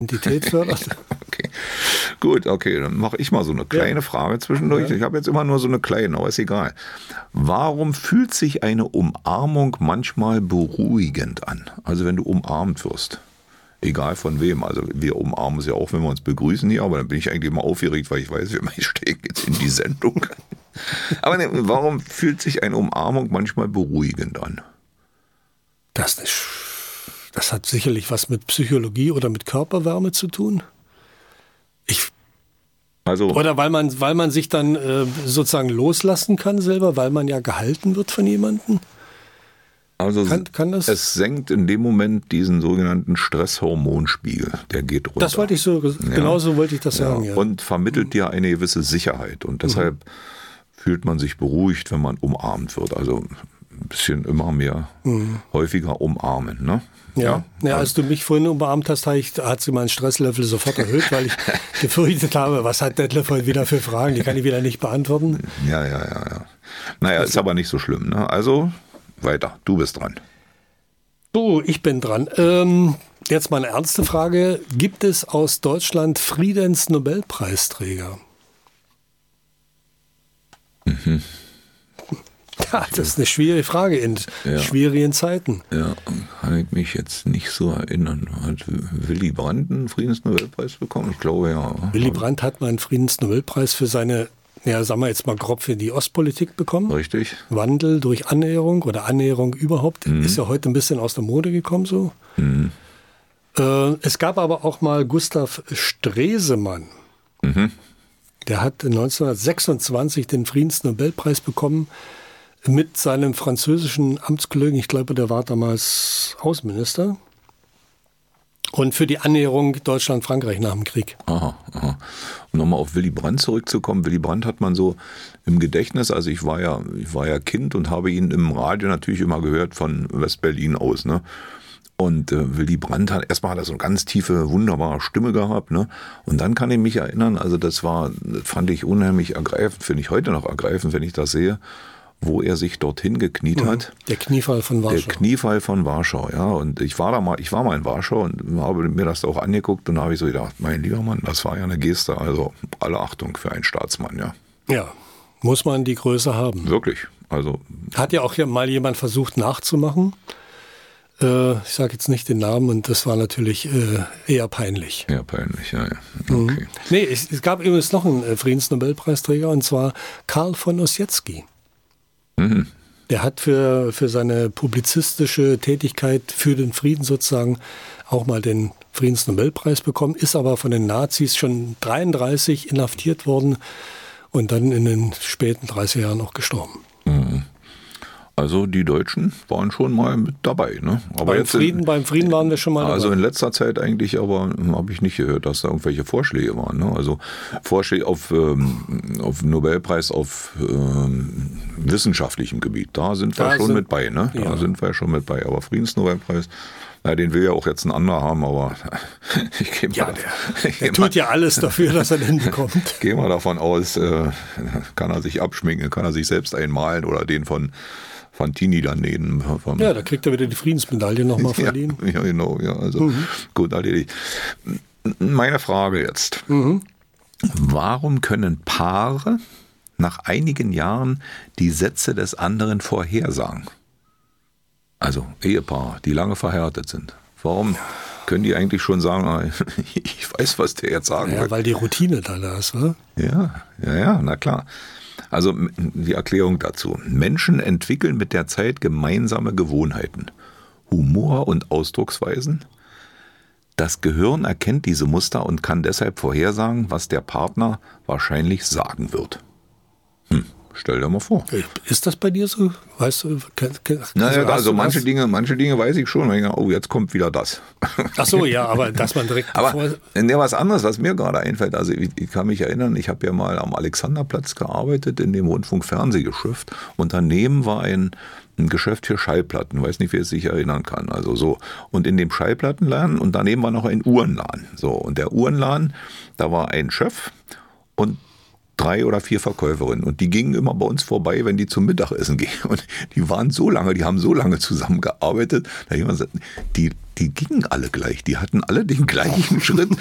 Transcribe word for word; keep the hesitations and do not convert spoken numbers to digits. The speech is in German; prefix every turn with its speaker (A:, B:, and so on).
A: Identität fördert.
B: Okay. Gut, okay, dann mache ich mal so eine kleine ja. Frage zwischendurch. Ja. Ich habe jetzt immer nur so eine kleine, aber ist egal. Warum fühlt sich eine Umarmung manchmal beruhigend an? Also wenn du umarmt wirst. Egal von wem. Also wir umarmen es ja auch, wenn wir uns begrüßen hier, aber dann bin ich eigentlich immer aufgeregt, weil ich weiß, ich stehe jetzt in die Sendung. Aber ne, warum fühlt sich eine Umarmung manchmal beruhigend an?
A: Das, ist, das hat sicherlich was mit Psychologie oder mit Körperwärme zu tun. Ich also, oder weil man, weil man sich dann äh, sozusagen loslassen kann selber, weil man ja gehalten wird von jemandem.
B: Also
A: kann, kann das?
B: Es senkt in dem Moment diesen sogenannten Stresshormonspiegel, der geht runter.
A: Das wollte ich so, ja. genauso wollte ich das
B: ja.
A: sagen. Ja.
B: Und vermittelt dir eine gewisse Sicherheit und deshalb mhm. fühlt man sich beruhigt, wenn man umarmt wird. Also ein bisschen immer mehr, mhm. häufiger umarmen, ne?
A: Ja, ja. ja als du mich vorhin umarmt hast, hat sie meinen Stresslevel sofort erhöht, weil ich gefürchtet habe, was hat Detlef heute wieder für Fragen, die kann ich wieder nicht beantworten.
B: Ja, ja, ja, ja. Naja, also, ist aber nicht so schlimm, ne? Also weiter, du bist dran.
A: So, ich bin dran. Ähm, jetzt mal eine ernste Frage. Gibt es aus Deutschland Friedensnobelpreisträger?
B: Mhm.
A: Ja, das ist eine schwierige Frage in ja. schwierigen Zeiten.
B: Ja, kann ich mich jetzt nicht so erinnern. Hat Willy Brandt einen Friedensnobelpreis bekommen? Ich glaube ja.
A: Willy Brandt hat mal einen Friedensnobelpreis für seine, ja, sagen wir jetzt mal grob, für die Ostpolitik bekommen.
B: Richtig.
A: Wandel durch Annäherung oder Annäherung überhaupt. Mhm. Ist ja heute ein bisschen aus der Mode gekommen so. Mhm. Äh, es gab aber auch mal Gustav Stresemann. Mhm. Der hat neunzehnhundertsechsundzwanzig den Friedensnobelpreis bekommen mit seinem französischen Amtskollegen. Ich glaube, der war damals Außenminister. Und für die Annäherung Deutschland-Frankreich nach dem Krieg.
B: Aha, aha. Um nochmal auf Willy Brandt zurückzukommen. Willy Brandt hat man so im Gedächtnis, also ich war ja, ich war ja Kind und habe ihn im Radio natürlich immer gehört von West-Berlin aus, ne? Und äh, Willy Brandt hat, erstmal hat er so eine ganz tiefe, wunderbare Stimme gehabt, ne? Und dann kann ich mich erinnern, also das war, das fand ich unheimlich ergreifend, finde ich heute noch ergreifend, wenn ich das sehe, wo er sich dorthin gekniet hat.
A: Der Kniefall von Warschau.
B: Der Kniefall von Warschau, ja. Und ich war da mal, ich war mal in Warschau und habe mir das da auch angeguckt und da habe ich so gedacht, mein lieber Mann, das war ja eine Geste, also alle Achtung für einen Staatsmann, ja.
A: Ja, muss man die Größe haben.
B: Wirklich, also. Hat
A: ja auch mal jemand versucht nachzumachen. Äh, ich sage jetzt nicht den Namen und das war natürlich äh, eher peinlich.
B: Eher peinlich, ja, ja. Okay.
A: Mhm. Nee, es, es gab übrigens noch einen Friedensnobelpreisträger und zwar Karl von Ossietzky. Mhm. Der hat für, für seine publizistische Tätigkeit für den Frieden sozusagen auch mal den Friedensnobelpreis bekommen, ist aber von den Nazis schon dreiunddreißig inhaftiert worden und dann in den späten dreißiger Jahren auch gestorben.
B: Mhm. Also die Deutschen waren schon mal mit dabei, ne? Aber
A: beim,
B: jetzt
A: Frieden,
B: in,
A: beim Frieden waren wir schon mal dabei.
B: Also in letzter Zeit eigentlich, aber habe ich nicht gehört, dass da irgendwelche Vorschläge waren. Ne? Also Vorschläge auf, ähm, auf Nobelpreis auf ähm, wissenschaftlichem Gebiet, da sind wir da schon sind, mit bei. Ne? Da ja. sind wir schon mit bei. Aber Friedensnobelpreis, na, den will ja auch jetzt ein anderer haben, aber ich gehe mal,
A: ja, der, der tut ja alles dafür, dass er den bekommt.
B: Gehe mal davon aus, äh, kann er sich abschminken, kann er sich selbst einmalen oder den von Fantini daneben. Vom
A: ja, da kriegt er wieder die Friedensmedaille nochmal verliehen.
B: Ja, ja, genau. Ja, also mhm. gut, erledigt. Meine Frage jetzt. Mhm. Warum können Paare nach einigen Jahren die Sätze des anderen vorhersagen? Also Ehepaare, die lange verheiratet sind. Warum können die eigentlich schon sagen, ich weiß, was der jetzt sagen
A: ja,
B: will?
A: Weil die Routine da ist, wa?
B: Ja, ja, ja, na klar. Also die Erklärung dazu. Menschen entwickeln mit der Zeit gemeinsame Gewohnheiten, Humor und Ausdrucksweisen. Das Gehirn erkennt diese Muster und kann deshalb vorhersagen, was der Partner wahrscheinlich sagen wird. Hm, stell dir mal vor.
A: Ist das bei dir so? Weißt du? Kann, kann,
B: naja, also, also manche Dinge, manche Dinge weiß ich schon. Ich denke, oh, jetzt kommt wieder das.
A: Ach so, ja, aber dass man direkt.
B: Aber ne, was anderes, was mir gerade einfällt. Also ich, ich kann mich erinnern, ich habe ja mal am Alexanderplatz gearbeitet in dem Rundfunk-Fernsehgeschäft. Und daneben war ein, ein Geschäft für Schallplatten. Ich weiß nicht, wer sich erinnern kann. Also so. Und in dem Schallplattenladen und daneben war noch ein Uhrenladen. So. Und der Uhrenladen, da war ein Chef und drei oder vier Verkäuferinnen und die gingen immer bei uns vorbei, wenn die zum Mittagessen gingen. Und die waren so lange, die haben so lange zusammengearbeitet, da hab ich immer gesagt, die, die gingen alle gleich, die hatten alle den gleichen Schritt